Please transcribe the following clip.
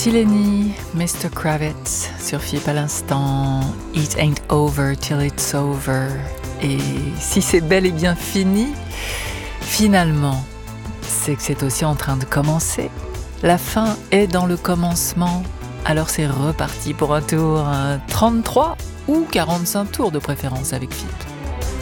Voici Lenny, Mr. Kravitz sur Philippe à l'instant. It ain't over till it's over. Et si c'est bel et bien fini, finalement, c'est que c'est aussi en train de commencer. La fin est dans le commencement. Alors c'est reparti pour un tour 33 ou 45 tours de préférence avec Philippe.